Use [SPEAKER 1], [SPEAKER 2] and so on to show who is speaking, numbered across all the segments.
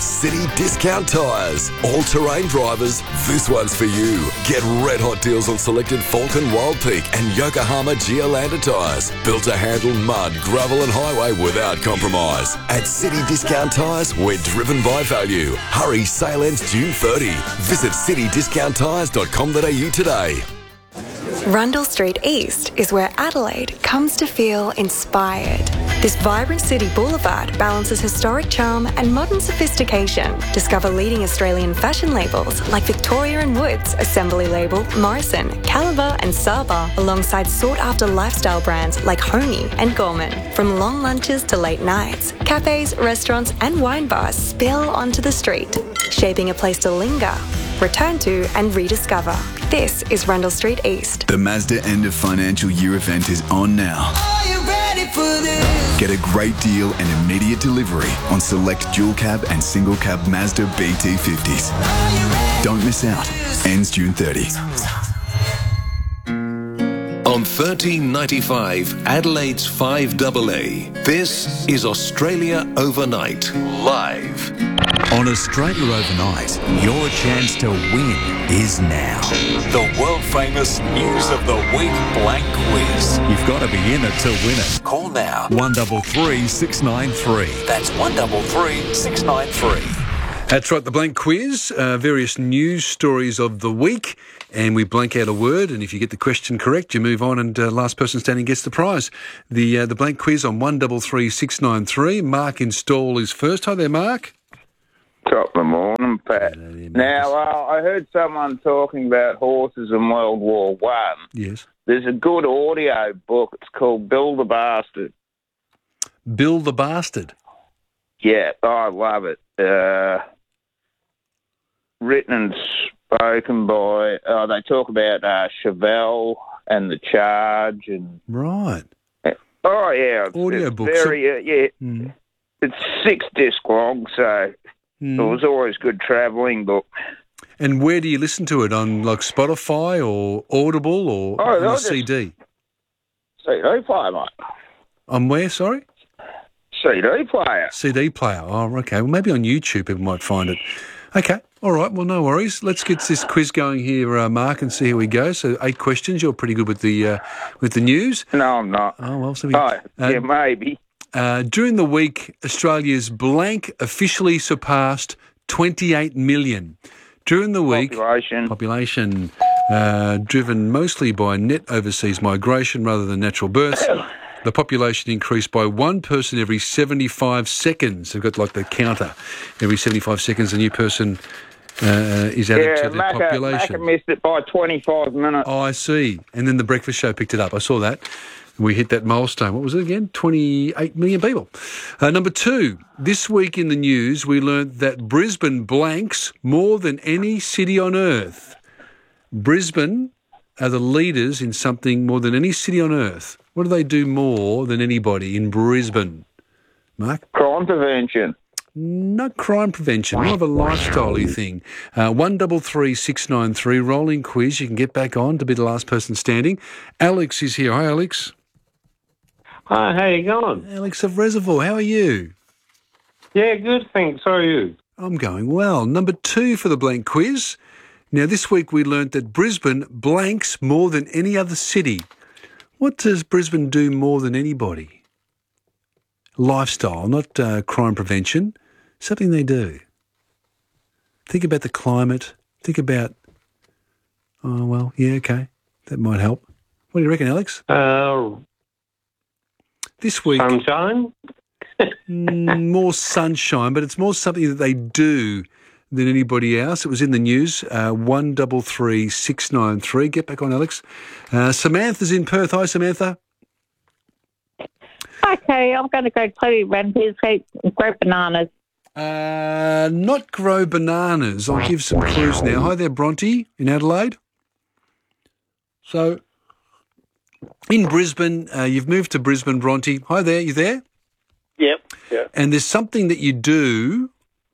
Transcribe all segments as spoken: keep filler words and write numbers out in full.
[SPEAKER 1] City Discount Tyres. All-terrain drivers, this one's for you. Get red hot deals on selected Falcon Wild Peak and Yokohama Geolandar tyres. Built to handle mud, gravel and highway without compromise. At City Discount Tyres, we're driven by value. Hurry, sale ends June thirtieth. Visit city discount tyres dot com dot a u today.
[SPEAKER 2] Rundle Street East is where Adelaide comes to feel inspired. This vibrant city boulevard balances historic charm and modern sophistication. Discover leading Australian fashion labels like Victoria and Woods, Assembly Label, Morrison, Caliber and Saba, alongside sought-after lifestyle brands like Honey and Gorman. From long lunches to late nights, cafes, restaurants and wine bars spill onto the street, shaping a place to linger, return to and rediscover. This is Rundle Street East.
[SPEAKER 3] The Mazda end of financial year event is on now.
[SPEAKER 4] Are you ready for this?
[SPEAKER 3] Get a great deal and immediate delivery on select dual cab and single cab Mazda B T fifties. Don't miss out. Ends June thirtieth.
[SPEAKER 5] On thirteen ninety-five, Adelaide's five A A. This is Australia Overnight, live.
[SPEAKER 6] On Australia Overnight, your chance to win is now.
[SPEAKER 7] The world-famous News of the Week blank quiz.
[SPEAKER 6] You've got to be in it to win it.
[SPEAKER 7] Call now.
[SPEAKER 6] one double three six nine three.
[SPEAKER 7] That's one double three six nine three.
[SPEAKER 8] That's right, the blank quiz, uh, various news stories of the week, and we blank out a word, and if you get the question correct, you move on, and uh, last person standing gets the prize. The uh, the blank quiz on one double three six nine three. Mark in Stawell is first. Hi there, Mark.
[SPEAKER 9] Top of the morning, Pat. Now, uh, I heard someone talking about horses in World War One.
[SPEAKER 8] Yes.
[SPEAKER 9] There's a good audio book. It's called Bill the Bastard.
[SPEAKER 8] Bill the Bastard?
[SPEAKER 9] Yeah, I love it. Uh, written and spoken by, uh, they talk about uh, Chevelle and the Charge. and
[SPEAKER 8] Right.
[SPEAKER 9] Oh, yeah. It's,
[SPEAKER 8] audio
[SPEAKER 9] it's
[SPEAKER 8] book.
[SPEAKER 9] Very,
[SPEAKER 8] so,
[SPEAKER 9] uh, yeah.
[SPEAKER 8] Mm.
[SPEAKER 9] It's six disc long, so
[SPEAKER 8] mm.
[SPEAKER 9] it was always good travelling book.
[SPEAKER 8] And where do you listen to it? On like Spotify or Audible or
[SPEAKER 9] Oh,
[SPEAKER 8] on a
[SPEAKER 9] just-
[SPEAKER 8] C D?
[SPEAKER 9] C D player, mate.
[SPEAKER 8] On where, sorry?
[SPEAKER 9] C D player.
[SPEAKER 8] C D player. Oh, okay. Well, maybe on YouTube people might find it. Okay. All right. Well, no worries. Let's get this quiz going here, uh, Mark, and see how we go. So, eight questions. You're pretty good with the uh, with the news.
[SPEAKER 9] No, I'm not.
[SPEAKER 8] Oh well. So we,
[SPEAKER 9] Oh,
[SPEAKER 8] uh,
[SPEAKER 9] yeah, maybe.
[SPEAKER 8] Uh, during the week, Australia's blank officially surpassed twenty-eight million. During the week,
[SPEAKER 9] Population.
[SPEAKER 8] population uh, driven mostly by net overseas migration rather than natural births. The population increased by one person every seventy-five seconds. They've got like the counter. Every seventy-five seconds, a new person uh, is added
[SPEAKER 9] Yeah,
[SPEAKER 8] to the
[SPEAKER 9] Macca,
[SPEAKER 8] population.
[SPEAKER 9] Macca missed it by twenty-five minutes.
[SPEAKER 8] Oh, I see. And then the breakfast show picked it up. I saw that. We hit that milestone. What was it again? twenty-eight million people. Uh, number two, this week in the news, we learnt that Brisbane blanks more than any city on earth. Brisbane are the leaders in something more than any city on earth. What do they do more than anybody in Brisbane? Mark?
[SPEAKER 9] Crime prevention.
[SPEAKER 8] Not crime prevention, more of a lifestyle-y thing. Uh, one double three six nine three, rolling quiz. You can get back on to be the last person standing. Alex is here. Hi, Alex.
[SPEAKER 10] Hi, how you going?
[SPEAKER 8] Alex of Reservoir, how are you?
[SPEAKER 10] Yeah, good, thanks. How are you?
[SPEAKER 8] I'm going well. Number two for the blank quiz. Now, this week we learnt that Brisbane blanks more than any other city. What does Brisbane do more than anybody? Lifestyle, not uh, crime prevention. Something they do. Think about the climate. Think about, oh, well, yeah, okay. That might help. What do you reckon, Alex?
[SPEAKER 10] Uh,
[SPEAKER 8] this week...
[SPEAKER 10] Sunshine?
[SPEAKER 8] mm, more sunshine, but it's more something that they do than anybody else. It was in the news. Uh, one double three six nine three. Get back on, Alex. Uh, Samantha's in Perth. Hi, Samantha.
[SPEAKER 11] Okay, I'm going to go to Rampiers, grow bananas.
[SPEAKER 8] Uh, not grow bananas. I'll give some clues now. Hi there, Bronte in Adelaide. So, in Brisbane, uh, you've moved to Brisbane, Bronte. Hi there, you there?
[SPEAKER 10] Yep. Yeah.
[SPEAKER 8] And there's something that you do,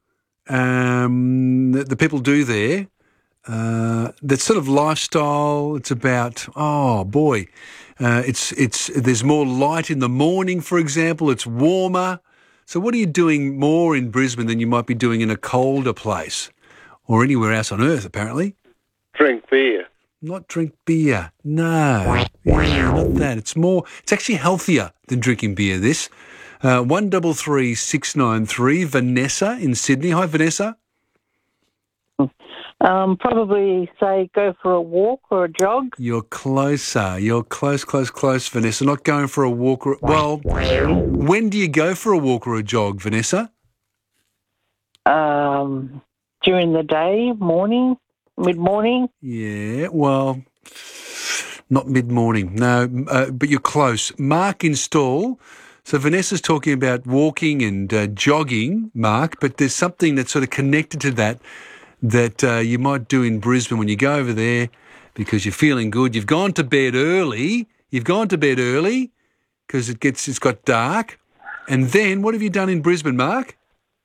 [SPEAKER 8] um, that the people do there, uh, that's sort of lifestyle. It's about, oh boy, uh, it's it's there's more light in the morning, for example. It's warmer. So what are you doing more in Brisbane than you might be doing in a colder place or anywhere else on earth, apparently?
[SPEAKER 10] Drink beer.
[SPEAKER 8] Not drink beer. No. Yeah, not that. It's more, it's actually healthier than drinking beer, this. Uh, one double three six nine three, Vanessa in Sydney. Hi, Vanessa.
[SPEAKER 11] Um, probably say go for a walk or a jog.
[SPEAKER 8] You're closer. You're close, close, close, Vanessa. Not going for a walk. Or, well, when do you go for a walk or a jog, Vanessa?
[SPEAKER 11] Um, during the day, morning, mid-morning.
[SPEAKER 8] Yeah, well, not mid-morning. No, uh, but you're close. Mark in Stall. So Vanessa's talking about walking and uh, jogging, Mark, but there's something that's sort of connected to that that uh, you might do in Brisbane when you go over there because you're feeling good. You've gone to bed early. You've gone to bed early because it gets it's got dark. And then what have you done in Brisbane, Mark?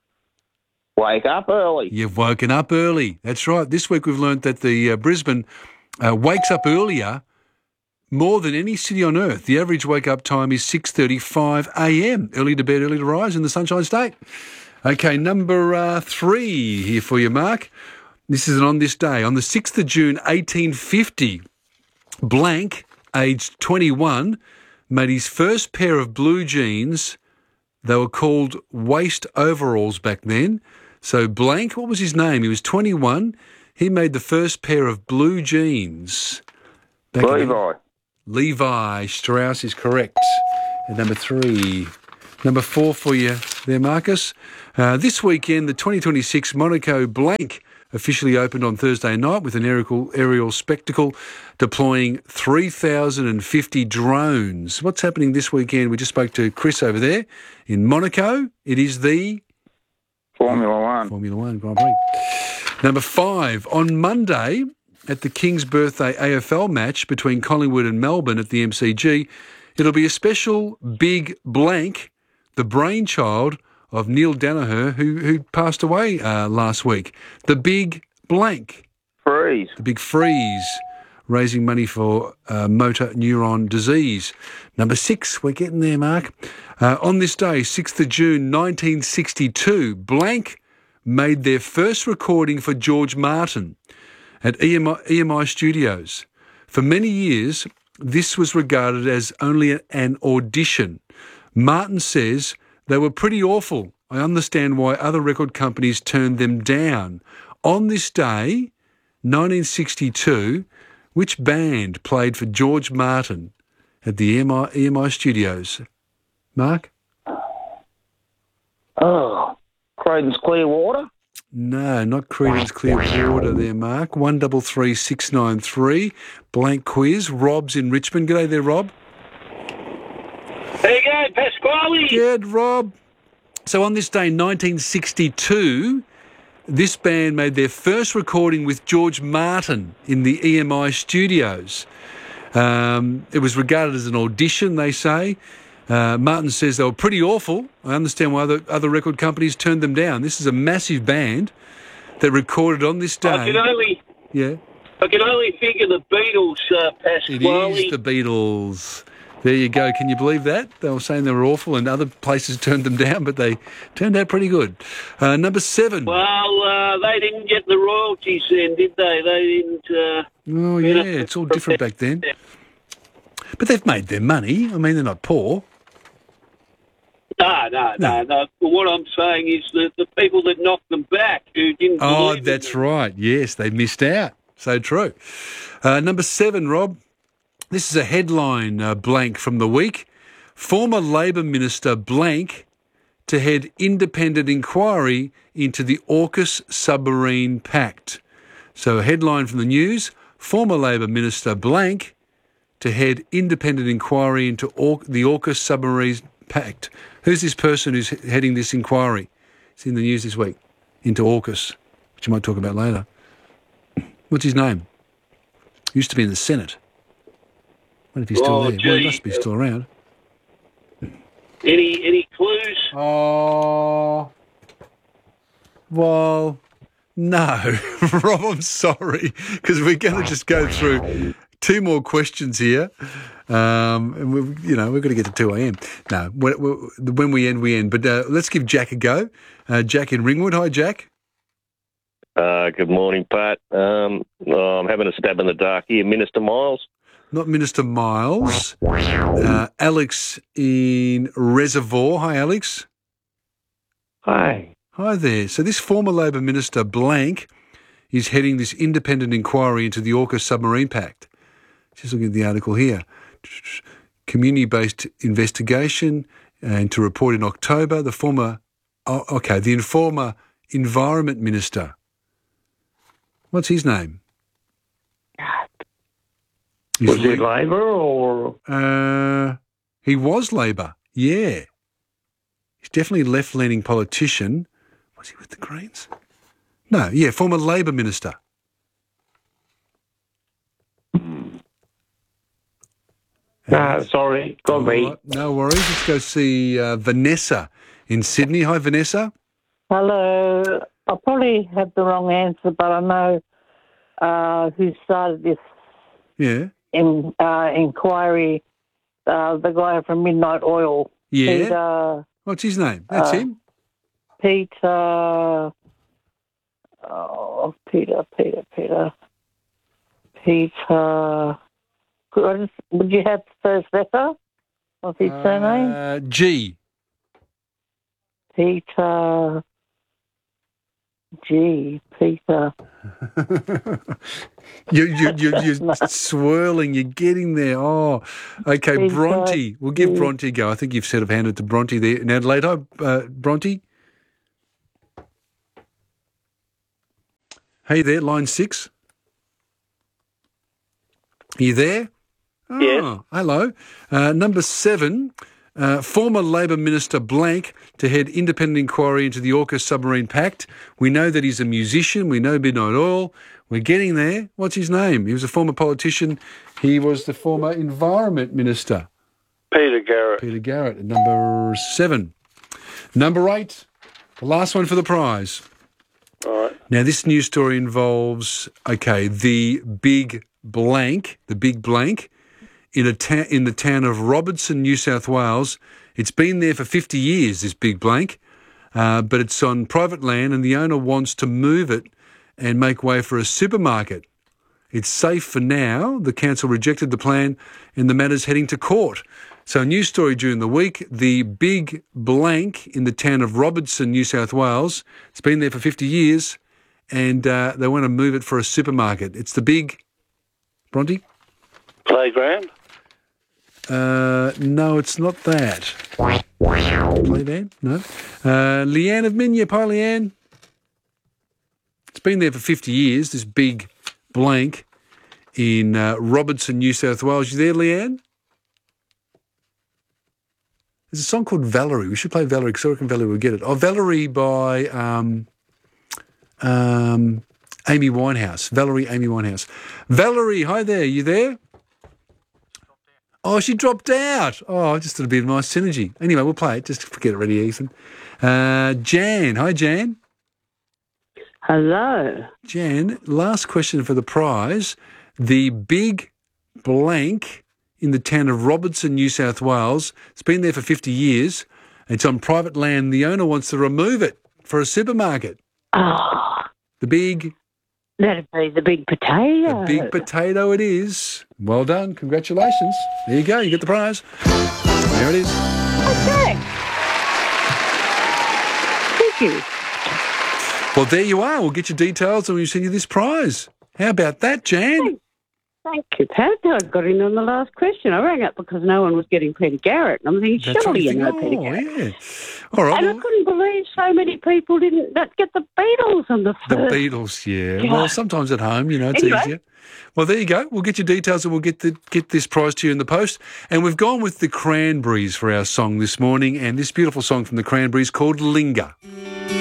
[SPEAKER 9] Wake up early.
[SPEAKER 8] You've woken up early. That's right. This week we've learnt that the uh, Brisbane uh, wakes up earlier more than any city on earth. The average wake-up time is six thirty-five a m. Early to bed, early to rise in the Sunshine State. Okay, number uh, three here for you, Mark. This is an on this day. On the sixth of June, eighteen fifty, Blank, aged twenty-one, made his first pair of blue jeans. They were called waist overalls back then. So Blank, what was his name? He was twenty-one. He made the first pair of blue jeans. Back
[SPEAKER 9] Levi.
[SPEAKER 8] Levi Strauss is correct. And number three. Number four for you there, Marcus. Uh, this weekend, the twenty twenty-six Monaco Blank officially opened on Thursday night with an aerial, aerial spectacle deploying three thousand fifty drones. What's happening this weekend? We just spoke to Chris over there in Monaco. It is the
[SPEAKER 9] Formula One.
[SPEAKER 8] Formula One Grand Prix. Number five, on Monday, at the King's Birthday A F L match between Collingwood and Melbourne at the M C G, it'll be a special big blank, the brainchild of Neil Danaher, who who passed away uh, last week. The big blank.
[SPEAKER 9] Freeze.
[SPEAKER 8] The big freeze, raising money for uh, motor neuron disease. Number six, we're getting there, Mark. Uh, on this day, sixth of June, nineteen sixty-two, Blank made their first recording for George Martin at E M I, E M I Studios. For many years, this was regarded as only an audition. Martin says they were pretty awful. I understand why other record companies turned them down. On this day, nineteen sixty-two, which band played for George Martin at the E M I, E M I Studios? Mark?
[SPEAKER 9] Oh, Creedence Clearwater?
[SPEAKER 8] No, not Creedence Clearwater there, Mark. One double three six nine three. Blank quiz. Rob's in Richmond. G'day there, Rob.
[SPEAKER 10] There you go, Pasquale.
[SPEAKER 8] Good, Rob. So on this day, nineteen sixty-two, this band made their first recording with George Martin in the E M I Studios. Um, it was regarded as an audition, they say. Uh, Martin says they were pretty awful. I understand why other, other record companies turned them down. This is a massive band that recorded on this day.
[SPEAKER 10] I can only,
[SPEAKER 8] yeah.
[SPEAKER 10] I can only figure the Beatles, uh, Pasquale.
[SPEAKER 8] It is the Beatles. There you go. Can you believe that? They were saying they were awful and other places turned them down, but they turned out pretty good. Uh, number seven.
[SPEAKER 10] Well, uh, they didn't get the royalties then, did they? They didn't... Uh,
[SPEAKER 8] oh, yeah, it's all different back then. But they've made their money. I mean, they're not poor.
[SPEAKER 10] No, no, no, no. But what I'm saying is that the people that knocked them back who didn't
[SPEAKER 8] Oh,
[SPEAKER 10] believe
[SPEAKER 8] that's
[SPEAKER 10] in them.
[SPEAKER 8] right. Yes, they missed out. So true. Uh, number seven, Rob. This is a headline uh, blank from the week. Former Labor Minister blank to head independent inquiry into the AUKUS submarine pact. So a headline from the news. Former Labor Minister blank to head independent inquiry into Au- the AUKUS submarine pact. Who's this person who's heading this inquiry? It's in the news this week, into AUKUS, which you might talk about later. What's his name? Used to be in the Senate. What if he's still
[SPEAKER 10] Oh,
[SPEAKER 8] there? Well, he
[SPEAKER 10] gee.
[SPEAKER 8] must be still around.
[SPEAKER 10] Any any clues?
[SPEAKER 8] Oh, well, no. Rob, I'm sorry, because we're going to just go through Two more questions here. Um, and we've, you know, we've got to get to two a.m. No, when, when we end, we end. But uh, let's give Jack a go. Uh, Jack in Ringwood. Hi, Jack.
[SPEAKER 12] Uh, good morning, Pat. Um, oh, I'm having a stab in the dark here. Minister Miles?
[SPEAKER 8] Not Minister Miles. Uh, Alex in Reservoir. Hi, Alex.
[SPEAKER 12] Hi.
[SPEAKER 8] Hi there. So this former Labor Minister, blank, is heading this independent inquiry into the AUKUS submarine pact. Just looking at the article here. Community-based investigation and to report in October. The former, oh, okay, the former Environment Minister. What's his name? He's
[SPEAKER 12] was he Labor or?
[SPEAKER 8] Uh, he was Labor, yeah. He's definitely a left-leaning politician. Was he with the Greens? No, yeah, former Labor Minister.
[SPEAKER 12] No, sorry, got me.
[SPEAKER 8] Right, no worries. Let's go see uh, Vanessa in Sydney. Hi, Vanessa.
[SPEAKER 11] Hello. I probably have the wrong answer, but I know uh, who started this
[SPEAKER 8] Yeah.
[SPEAKER 11] in, uh, inquiry. Uh, the guy from Midnight Oil.
[SPEAKER 8] Yeah.
[SPEAKER 11] Peter,
[SPEAKER 8] What's his name? That's
[SPEAKER 11] uh,
[SPEAKER 8] him?
[SPEAKER 11] Peter. Oh, Peter, Peter, Peter. Peter. Could I just, would you have the first letter of his surname?
[SPEAKER 8] Uh, G.
[SPEAKER 11] Peter. G. Peter.
[SPEAKER 8] you, you, you, you're swirling. You're getting there. Oh, okay.
[SPEAKER 11] Peter
[SPEAKER 8] Bronte. We'll give
[SPEAKER 11] G.
[SPEAKER 8] Bronte a go. I think you've sort of handed to Bronte there. In Adelaide. Hi, uh, Bronte. Hey there, line six. Are you there? Oh,
[SPEAKER 12] Yes.
[SPEAKER 8] Hello. Uh, number seven, uh, former Labor Minister blank to head independent inquiry into the AUKUS submarine pact. We know that he's a musician. We know Midnight Oil. We're getting there. What's his name? He was a former politician. He was the former Environment Minister.
[SPEAKER 10] Peter Garrett.
[SPEAKER 8] Peter Garrett at number seven. Number eight, the last one for the prize.
[SPEAKER 10] All right.
[SPEAKER 8] Now, this news story involves, okay, the big blank, the big blank in a ta- in the town of Robertson, New South Wales. It's been there for fifty years, this big blank, uh, but it's on private land and the owner wants to move it and make way for a supermarket. It's safe for now. The council rejected the plan and the matter's heading to court. So a news story during the week, the big blank in the town of Robertson, New South Wales. It's been there for fifty years and uh, they want to move it for a supermarket. It's the big... Bronte?
[SPEAKER 10] Playground?
[SPEAKER 8] Uh, no, it's not that. Playground? No. Uh, Leanne of Minyip. Hi, Leanne. It's been there for fifty years, this big blank in uh, Robertson, New South Wales. You there, Leanne? There's a song called Valerie. We should play Valerie because I reckon Valerie will get it. Oh, Valerie by um, um, Amy Winehouse. Valerie, Amy Winehouse. Valerie, hi there. You there? Oh, she dropped out. Oh, I just thought it'd be a nice synergy. Anyway, we'll play it. Just forget it, ready, Ethan. Uh, Jan. Hi, Jan.
[SPEAKER 13] Hello.
[SPEAKER 8] Jan, last question for the prize. The big blank in the town of Robertson, New South Wales. It's been there for fifty years. It's on private land. The owner wants to remove it for a supermarket.
[SPEAKER 13] Oh.
[SPEAKER 8] The big...
[SPEAKER 13] That'd be the big potato.
[SPEAKER 8] The big potato it is. Well done. Congratulations. There you go. You get the prize. There it is.
[SPEAKER 13] Okay. Thank you.
[SPEAKER 8] Well, there you are. We'll get your details and we'll send you this prize. How about that, Jan?
[SPEAKER 13] Thank you, Pat. I got in on the last question. I rang up because no one was getting Peter Garrett. And I'm thinking,
[SPEAKER 8] That's
[SPEAKER 13] surely
[SPEAKER 8] right.
[SPEAKER 13] you know
[SPEAKER 8] Oh,
[SPEAKER 13] Peter Garrett.
[SPEAKER 8] yeah. All right.
[SPEAKER 13] And
[SPEAKER 8] well-
[SPEAKER 13] I couldn't believe so many people didn't that get the Beatles on the
[SPEAKER 8] The
[SPEAKER 13] first.
[SPEAKER 8] Beatles, yeah.
[SPEAKER 13] God.
[SPEAKER 8] Well, sometimes at home, you know, it's
[SPEAKER 13] Anyway.
[SPEAKER 8] easier. Well, there you go. We'll get your details and we'll get the get this prize to you in the post. And we've gone with the Cranberries for our song this morning, and this beautiful song from the Cranberries called Linger.